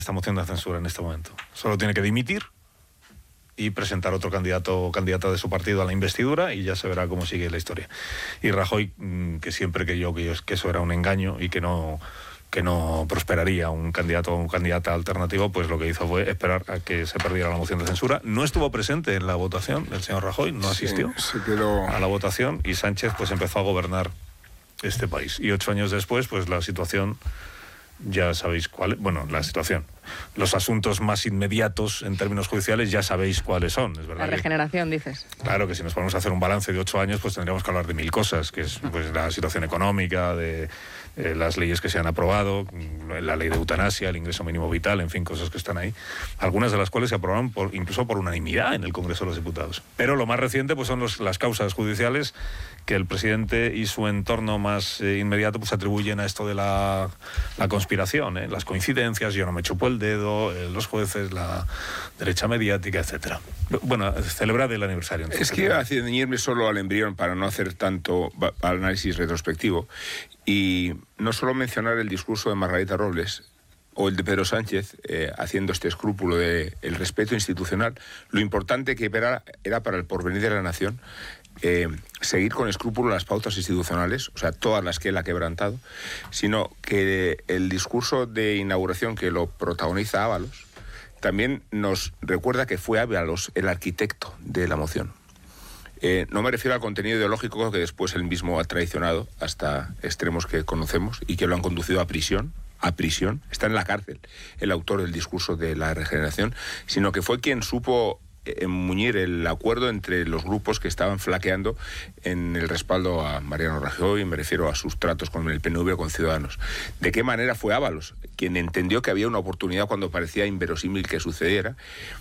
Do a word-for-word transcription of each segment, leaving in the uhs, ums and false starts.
esta moción de censura en este momento. Solo tiene que dimitir y presentar otro candidato o candidata de su partido a la investidura y ya se verá cómo sigue la historia. Y Rajoy, que siempre creyó que, que eso era un engaño y que no, que no prosperaría un candidato o un candidata alternativo, pues lo que hizo fue esperar a que se perdiera la moción de censura. No estuvo presente en la votación el señor Rajoy, no asistió sí, se quedó... a la votación, y Sánchez pues empezó a gobernar este país. Y ocho años después, pues la situación... Ya sabéis cuál, bueno, la situación. Los asuntos más inmediatos en términos judiciales ya sabéis cuáles son, es verdad. La regeneración, que, dices. Claro, que si nos ponemos a hacer un balance de ocho años, pues tendríamos que hablar de mil cosas, que es pues la situación económica, de eh, las leyes que se han aprobado, la ley de eutanasia, el ingreso mínimo vital, en fin, cosas que están ahí. Algunas de las cuales se aprobaron por, incluso por unanimidad en el Congreso de los Diputados. Pero lo más reciente pues son los, las causas judiciales que el presidente y su entorno más eh, inmediato pues atribuyen a esto de la, la conspiración, ¿eh? Las coincidencias, yo no me chupo el dedo, eh, los jueces, la derecha mediática, etcétera. Bueno, celebrad el aniversario. Entonces, es que iba a ceñirme solo al embrión para no hacer tanto análisis retrospectivo y no solo mencionar el discurso de Margarita Robles o el de Pedro Sánchez, eh, haciendo este escrúpulo del de respeto institucional, lo importante que era, era para el porvenir de la nación eh, seguir con escrúpulo las pautas institucionales, o sea, todas las que él ha quebrantado, sino que el discurso de inauguración que lo protagoniza Ábalos también nos recuerda que fue Ábalos el arquitecto de la moción. Eh, no me refiero al contenido ideológico que después él mismo ha traicionado hasta extremos que conocemos y que lo han conducido a prisión, a prisión, está en la cárcel el autor del discurso de la regeneración, sino que fue quien supo muñir el acuerdo entre los grupos que estaban flaqueando en el respaldo a Mariano Rajoy, me refiero a sus tratos con el P N V o con Ciudadanos. ¿De qué manera fue Ábalos quien entendió que había una oportunidad cuando parecía inverosímil que sucediera?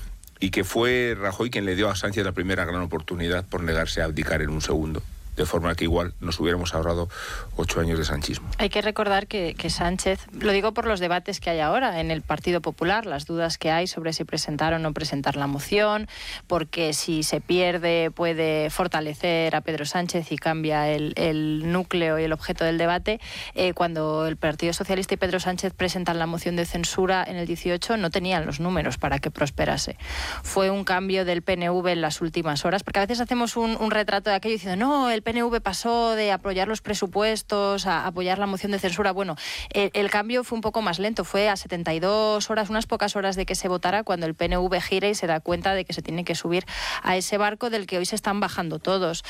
Y que fue Rajoy quien le dio a Sánchez la primera gran oportunidad por negarse a abdicar en un segundo. De forma que igual nos hubiéramos ahorrado ocho años de sanchismo. Hay que recordar que, que Sánchez, lo digo por los debates que hay ahora en el Partido Popular, las dudas que hay sobre si presentar o no presentar la moción, porque si se pierde puede fortalecer a Pedro Sánchez y cambia el, el núcleo y el objeto del debate. Eh, cuando el Partido Socialista y Pedro Sánchez presentan la moción de censura en el dieciocho, no tenían los números para que prosperase. Fue un cambio del P N V en las últimas horas, porque a veces hacemos un, un retrato de aquello diciendo, no, el P N V pasó de apoyar los presupuestos a apoyar la moción de censura. Bueno, el, el cambio fue un poco más lento, fue a setenta y dos horas, unas pocas horas de que se votara, cuando el P N V gira y se da cuenta de que se tiene que subir a ese barco del que hoy se están bajando todos.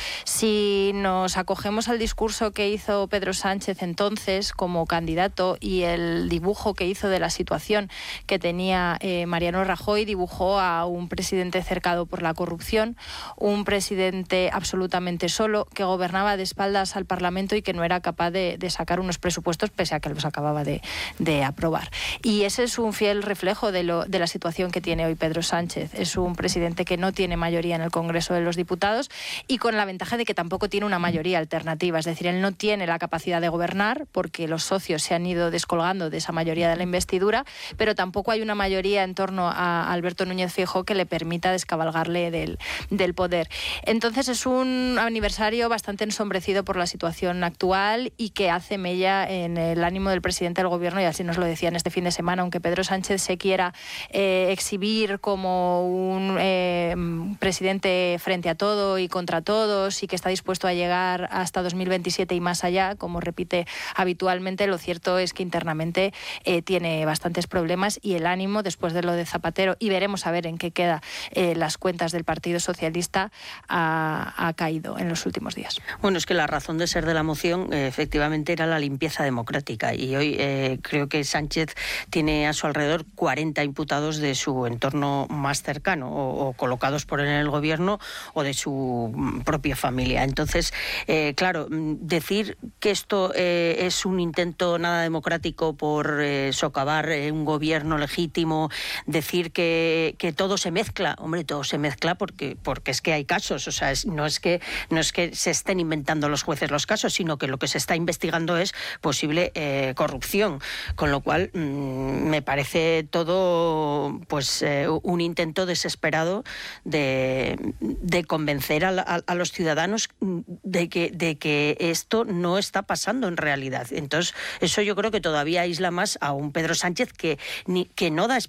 Si nos acogemos al discurso que hizo Pedro Sánchez entonces como candidato y el dibujo que hizo de la situación que tenía eh, Mariano Rajoy, dibujó a un presidente cercado por la corrupción, un presidente absolutamente solo, que gobernaba de espaldas al Parlamento y que no era capaz de, de sacar unos presupuestos pese a que los acababa de, de aprobar. Y ese es un fiel reflejo de, lo, de la situación que tiene hoy Pedro Sánchez. Es un presidente que no tiene mayoría en el Congreso de los Diputados y con la ventaja de que tampoco tiene una mayoría alternativa. Es decir, él no tiene la capacidad de gobernar porque los socios se han ido descolgando de esa mayoría de la investidura, pero tampoco hay una mayoría en torno a Alberto Núñez Feijóo que le permita descabalgarle del, del poder. Entonces es un aniversario bastante ensombrecido por la situación actual y que hace mella en el ánimo del presidente del gobierno, y así nos lo decían este fin de semana, aunque Pedro Sánchez se quiera eh, exhibir como un eh, presidente frente a todo y contra todos y que está dispuesto a llegar hasta dos mil veintisiete y más allá, como repite habitualmente, lo cierto es que internamente eh, tiene bastantes problemas y el ánimo, después de lo de Zapatero, y veremos a ver en qué queda eh, las cuentas del Partido Socialista, ha, ha caído en los últimos días. Bueno, es que la razón de ser de la moción eh, efectivamente era la limpieza democrática y hoy eh, creo que Sánchez tiene a su alrededor cuarenta imputados de su entorno más cercano o, o colocados por él en el gobierno o de su propia familia. Entonces, eh, claro, decir que esto eh, es un intento nada democrático por eh, socavar eh, un gobierno legítimo, decir que, que todo se mezcla, hombre, todo se mezcla porque, porque es que hay casos, o sea, es, no es que no es que se se estén inventando los jueces los casos, sino que lo que se está investigando es posible eh, corrupción, con lo cual mmm, me parece todo pues eh, un intento desesperado de, de convencer a, la, a, a los ciudadanos de que, de que esto no está pasando en realidad. Entonces, eso yo creo que todavía aísla más a un Pedro Sánchez que, ni, que no da